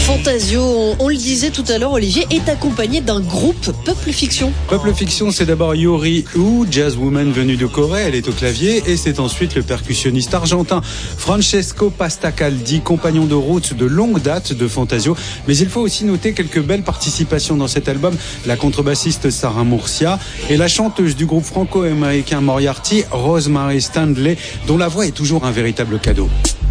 Fantasio, on le disait tout à l'heure, Olivier, est accompagné d'un groupe Peuple Fiction. Peuple Fiction, c'est d'abord Yori Hu, jazzwoman venue de Corée, elle est au clavier, et c'est ensuite le percussionniste argentin Francesco Pastacaldi, compagnon de route de longue date de Fantasio. Mais il faut aussi noter quelques belles participations dans cet album, la contrebassiste Sarah Murcia et la chanteuse du groupe franco-américain Moriarty, Rosemary Stanley, dont la voix est toujours un véritable cadeau.